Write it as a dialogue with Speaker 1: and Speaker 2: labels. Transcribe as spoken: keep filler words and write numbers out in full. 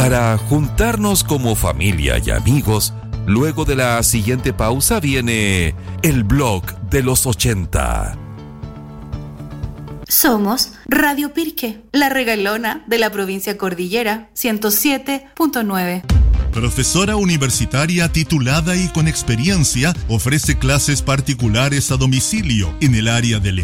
Speaker 1: para juntarnos como familia y amigos. Luego de la siguiente pausa viene el blog de los ochenta.
Speaker 2: Somos Radio Pirque, la regalona de la provincia Cordillera, ciento siete punto nueve.
Speaker 3: Profesora universitaria titulada y con experiencia, ofrece clases particulares a domicilio en el área del